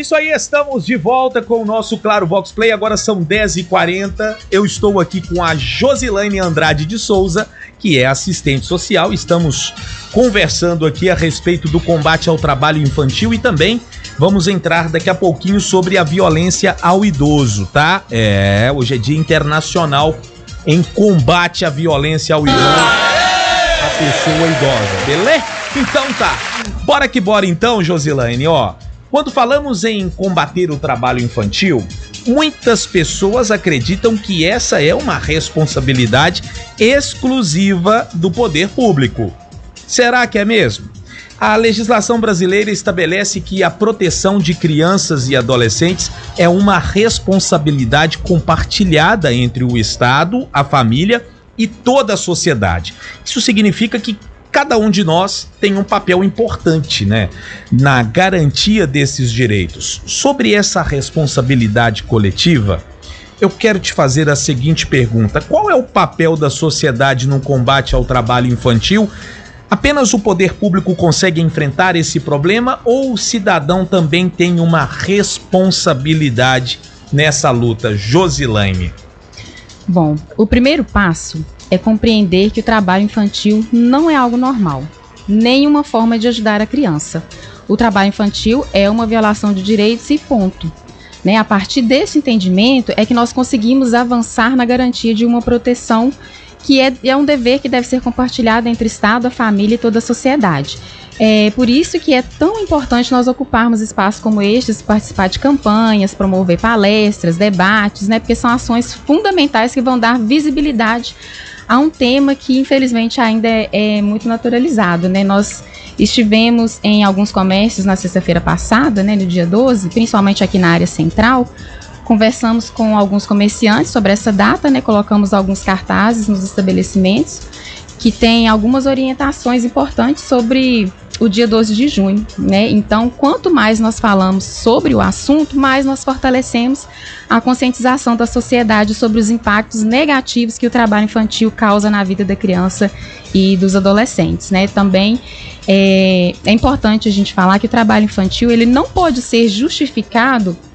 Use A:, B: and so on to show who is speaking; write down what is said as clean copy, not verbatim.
A: isso aí, estamos de volta com o nosso Claro Vox Play, agora são 10h40, eu estou aqui com a Josilaine Andrade de Souza, que é assistente social, estamos conversando aqui a respeito do combate ao trabalho infantil e também vamos entrar daqui a pouquinho sobre a violência ao idoso, tá? Hoje é Dia Internacional em combate à violência ao idoso, a pessoa idosa, beleza? Então tá, bora que bora então, Josilaine, ó. Quando falamos em combater o trabalho infantil, muitas pessoas acreditam que essa é uma responsabilidade exclusiva do poder público. Será que é mesmo? A legislação brasileira estabelece que a proteção de crianças e adolescentes é uma responsabilidade compartilhada entre o Estado, a família e toda a sociedade. Isso significa que cada um de nós tem um papel importante, né, na garantia desses direitos. Sobre essa responsabilidade coletiva, eu quero te fazer a seguinte pergunta: qual é o papel da sociedade no combate ao trabalho infantil? Apenas o poder público consegue enfrentar esse problema ou o cidadão também tem uma responsabilidade nessa luta, Josilaine?
B: Bom, o primeiro passo é compreender que o trabalho infantil não é algo normal, nem uma forma de ajudar a criança. O trabalho infantil é uma violação de direitos e ponto. Né? A partir desse entendimento é que nós conseguimos avançar na garantia de uma proteção que é um dever que deve ser compartilhado entre Estado, a família e toda a sociedade. É por isso que é tão importante nós ocuparmos espaços como estes, participar de campanhas, promover palestras, debates, né? Porque são ações fundamentais que vão dar visibilidade a um tema que infelizmente ainda é muito naturalizado, né? Nós estivemos em alguns comércios na sexta-feira passada, né, no dia 12, principalmente aqui na área central, conversamos com alguns comerciantes sobre essa data, né? Colocamos alguns cartazes nos estabelecimentos que tem algumas orientações importantes sobre o dia 12 de junho, né? Então, quanto mais nós falamos sobre o assunto, mais nós fortalecemos a conscientização da sociedade sobre os impactos negativos que o trabalho infantil causa na vida da criança e dos adolescentes, né? Também é importante a gente falar que o trabalho infantil ele não pode ser justificado